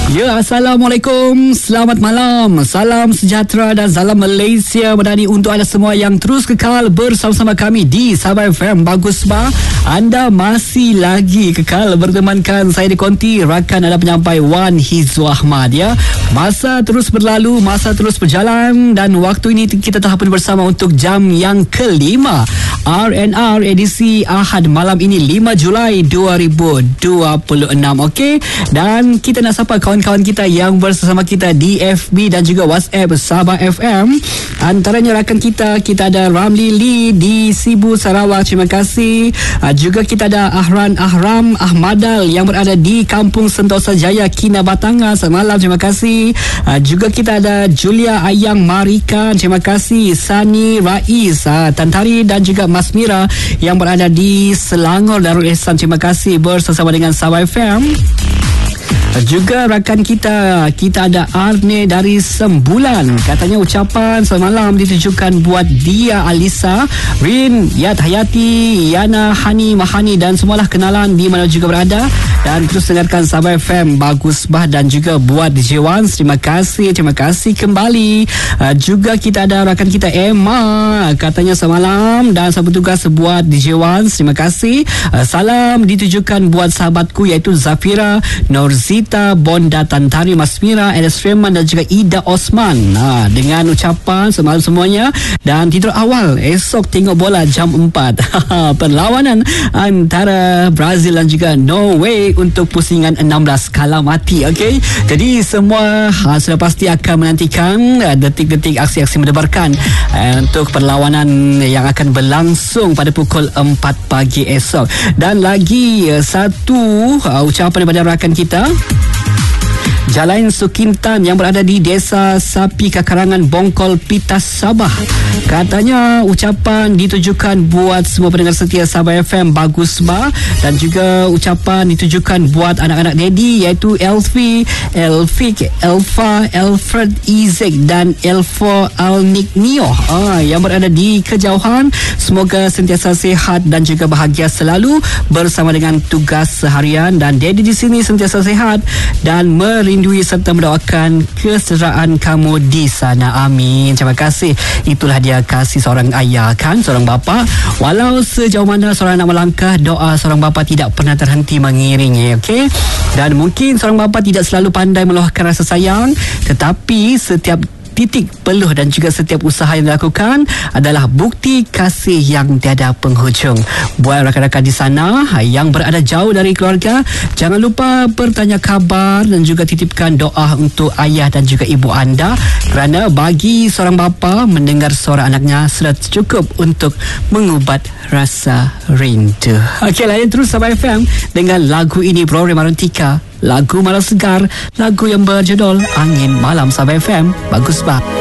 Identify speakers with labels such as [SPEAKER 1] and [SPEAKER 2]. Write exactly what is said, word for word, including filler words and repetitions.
[SPEAKER 1] Ya, Assalamualaikum. Selamat malam. Salam sejahtera dan salam Malaysia Madani untuk anda semua yang terus kekal bersama-sama kami di Sabah F M Bagus Bah. Anda masih lagi kekal bertemankan saya di konti rakan anda penyampai Wan Hizwa Ahmad ya. Masa terus berlalu, masa terus berjalan dan waktu ini kita telah pun bersama untuk jam yang kelima R and R edisi Ahad malam ini lima Julai dua ribu dua puluh enam. Okey, dan kita nak sapa kawan-kawan kita yang bersama kita di F B dan juga WhatsApp Sabah F M. Antaranya rakan kita, kita ada Ramli Lee di Sibu, Sarawak. Terima kasih. Uh, juga kita ada Ahran Ahram Ahmadal yang berada di Kampung Sentosa Jaya, Kinabatangan. Selamat malam, terima kasih. Uh, juga kita ada Julia Ayang Marika. Terima kasih. Sani Rais, uh, Tantari dan juga Mas Mira yang berada di Selangor Darul Ihsan. Terima kasih bersama dengan Sabah F M. Juga rakan kita, kita ada Arne dari Sembulan. Katanya ucapan selamat malam ditujukan buat dia, Alisa, Rin, Yat Hayati, Yana, Hani, Mahani dan semualah kenalan di mana juga berada. Dan terus dengarkan Sabah F M Bagus Bah dan juga buat D J Wans. Terima kasih, terima kasih kembali. Uh, juga kita ada rakan kita Emma. Katanya selamat malam dan sambut tugas buat D J Wans. Terima kasih. Uh, salam ditujukan buat sahabatku iaitu Zafira, Norzita, Bonda, Tantari, Mas Mira, Enes Firman dan juga Ida Osman. Ha, dengan ucapan semalam semuanya dan tidur awal esok tengok bola jam empat. Perlawanan antara Brazil dan juga Norway untuk pusingan enam belas kalah mati. Okey, jadi semua ha, sudah pasti akan menantikan uh, detik-detik aksi-aksi mendebarkan uh, untuk perlawanan yang akan berlangsung pada pukul empat pagi esok. Dan lagi uh, satu uh, ucapan daripada rakan kita Jalan Sukintan yang berada di Desa Sapi Kakarangan, Bongkol, Pitas, Sabah. Katanya ucapan ditujukan buat semua pendengar setia Sabah F M Bagus Bah dan juga ucapan ditujukan buat anak-anak Daddy iaitu Elfi, Elfik, Elfa, Alfred, Izek dan Elfo Alnik Nio ah, yang berada di kejauhan. Semoga sentiasa sihat dan juga bahagia selalu bersama dengan tugas seharian, dan Daddy di sini sentiasa sihat dan merindui serta mendoakan kesejahteraan kamu di sana. Amin. Terima kasih. Itulah dia kasih seorang ayah kan, seorang bapa. Walau sejauh mana seorang anak melangkah, doa seorang bapa tidak pernah terhenti mengiringi. Okey. Dan mungkin seorang bapa tidak selalu pandai meluahkan rasa sayang, tetapi setiap titik peluh dan juga setiap usaha yang dilakukan adalah bukti kasih yang tiada penghujung. Buat rakan-rakan di sana yang berada jauh dari keluarga, jangan lupa bertanya khabar dan juga titipkan doa untuk ayah dan juga ibu anda, kerana bagi seorang bapa mendengar suara anaknya sudah cukup untuk mengubat rasa rindu. Okey, layan terus Sabah F M dengan lagu ini, program Arantika, lagu malam segar, lagu yang berjudul Angin Malam. Sabah F M Bagus Bah.